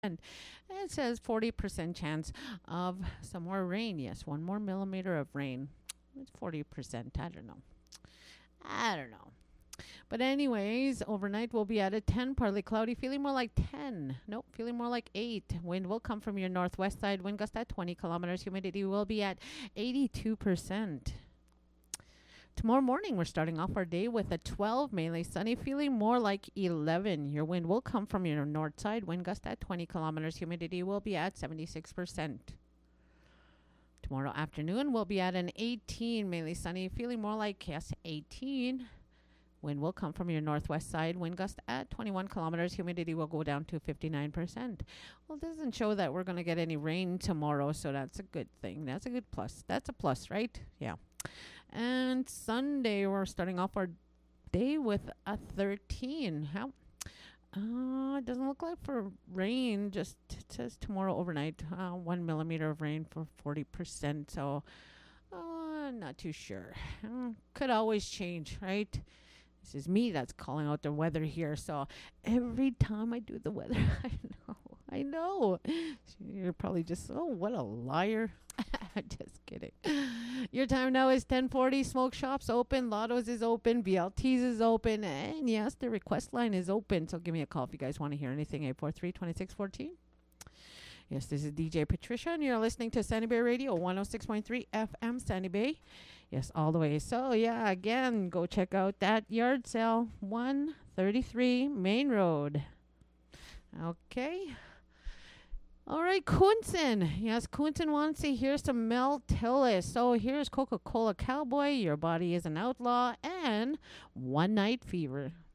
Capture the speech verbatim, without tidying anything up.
And it says forty percent chance of some more rain. Yes, one more millimeter of rain. It's forty percent. I don't know. I don't know. But anyways, overnight we'll be at a ten, partly cloudy, feeling more like ten. Nope, feeling more like eight. Wind will come from your northwest side. Wind gust at twenty kilometers. Humidity will be at eighty-two percent. Tomorrow morning, we're starting off our day with a twelve, mainly sunny, feeling more like eleven. Your wind will come from your north side. Wind gust at twenty kilometers. Humidity will be at seventy-six percent. Tomorrow afternoon, we'll be at an eighteen, mainly sunny, feeling more like, yes, eighteen. Wind will come from your northwest side. Wind gust at twenty-one kilometers. Humidity will go down to fifty-nine percent. Well, it doesn't show that we're going to get any rain tomorrow, so that's a good thing. That's a good plus. That's a plus, right? Yeah. And Sunday, we're starting off our day with a thirteen. How? Uh, it doesn't look like for rain. Just it says tomorrow overnight, uh, one millimeter of rain for forty percent. So, uh, not too sure. Uh, could always change, right? This is me that's calling out the weather here. So every time I do the weather, I know, I know. You're probably just, oh, what a liar. Just kidding. Your time now is ten forty. Smoke shops open. Lottos is open. B L Ts is open. And yes, the request line is open. So give me a call if you guys want to hear anything. eight four three, two six one four. Yes, this is D J Patricia, and you're listening to Sandy Bay Radio, one oh six point three F M, Sandy Bay. Yes, all the way. So, yeah, again, go check out that yard sale, one thirty-three Main Road. Okay. All right, Kunson. Yes, Kunson wants to hear some Mel Tillis. So here's Coca-Cola Cowboy, Your Body is an Outlaw, and One Night Fever.